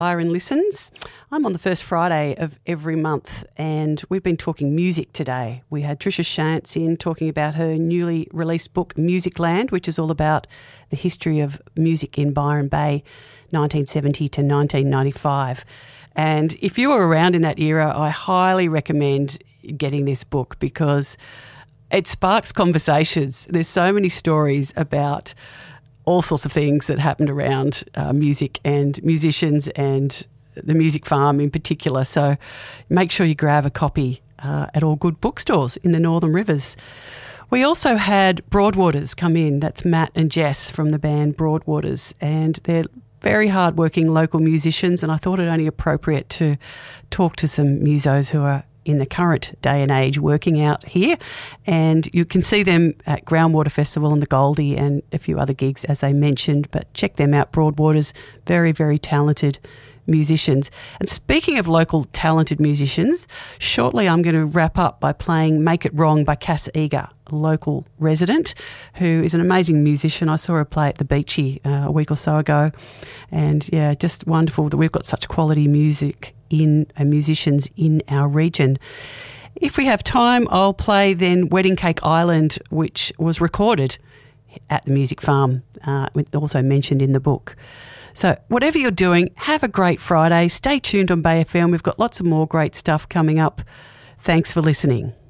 Byron Listens. I'm on the first Friday of every month and we've been talking music today. We had Trisha Shantz in talking about her newly released book Musicland, which is all about the history of music in Byron Bay, 1970 to 1995. And if you were around in that era, I highly recommend getting this book because it sparks conversations. There's so many stories about all sorts of things that happened around music and musicians and the music farm in particular. So make sure you grab a copy at all good bookstores in the Northern Rivers. We also had Broadwaters come in. That's Matt and Jess from the band Broadwaters, and they're very hard-working local musicians, and I thought it only appropriate to talk to some musos who are in the current day and age working out here, and you can see them at Groundwater Festival and the Goldie and a few other gigs as they mentioned, but check them out. Broadwaters, very, very talented musicians. And speaking of local talented musicians, shortly I'm going to wrap up by playing Make It Wrong by Cass Eager, a local resident who is an amazing musician. I saw her play at the Beachy a week or so ago, and yeah, just wonderful that we've got such quality music in musicians in our region. If we have time, I'll play then Wedding Cake Island, which was recorded at the Music Farm, also mentioned in the book. So whatever you're doing, have a great Friday. Stay tuned on Bay FM. We've got lots of more great stuff coming up. Thanks for listening.